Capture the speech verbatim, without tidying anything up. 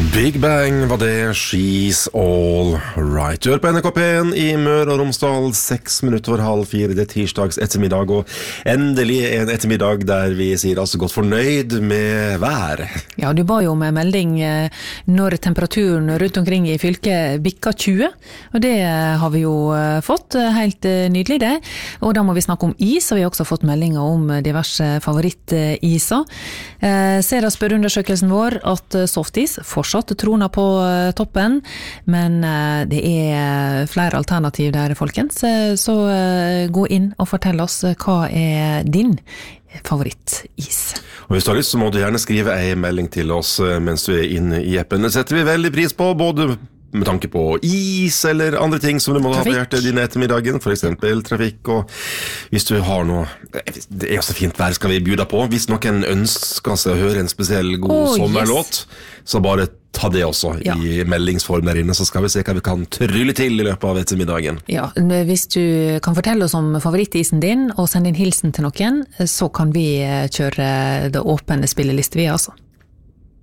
Big Bang var det, She's All Right. Du hører på N R K P en i Møre og Romsdal, seks minutter over halv fire, det er tirsdags ettermiddag, og endelig en ettermiddag der vi sier altså godt fornøyd med vær. Ja, du ba jo om en melding når temperaturen rundt omkring i fylket bikka tjue, og det har vi jo fått, helt nydelig det. Og da må vi snakke om is, og vi har også fått meldinger om diverse favorittiser. Ser av spørreundersøkelsen vår at softis fortsatt troner på toppen, men det er flere alternativ der, folkens. Så gå inn og fortell oss hva er din favorittis. Og hvis du har lyst, så må du gjerne skrive en melding til oss mens du er inne i appen. Det setter vi veldig pris på, både med tanke på is eller andre ting som du må ha på hjertet din ettermiddagen, for eksempel trafikk, og hvis du har noe, det er jo så fint vær skal vi bjuda på, hvis noen ønsker seg å høre en spesiell god oh, sommerlåt, yes. Så bare ta det også ja. I meldingsform der inne, så skal vi se hva vi kan trylle til i løpet av ettermiddagen. Ja, hvis du kan fortelle oss om favorittisen din, og sende en hilsen til noen, så kan vi kjøre det åpne spilleliste vi altså.